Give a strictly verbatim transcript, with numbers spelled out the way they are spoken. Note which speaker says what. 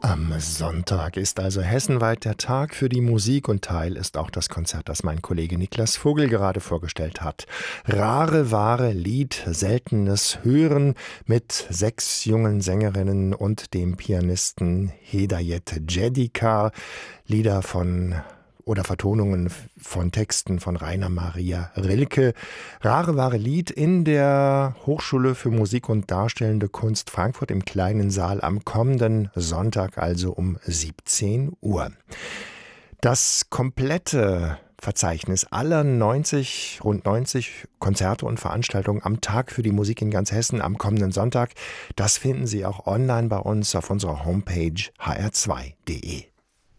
Speaker 1: Am Sonntag ist also hessenweit der Tag für die Musik und Teil ist auch das Konzert, das mein Kollege Niklas Vogel gerade vorgestellt hat. Rare, wahre Lied, seltenes Hören mit sechs jungen Sängerinnen und dem Pianisten Hedayet Jedika. Lieder von oder Vertonungen von Texten von Rainer Maria Rilke. Rare, wahre Lied in der Hochschule für Musik und Darstellende Kunst Frankfurt im kleinen Saal am kommenden Sonntag, also um siebzehn Uhr. Das komplette Verzeichnis aller neunzig, rund neunzig Konzerte und Veranstaltungen am Tag für die Musik in ganz Hessen am kommenden Sonntag, das finden Sie auch online bei uns auf unserer Homepage h r zwei punkt d e.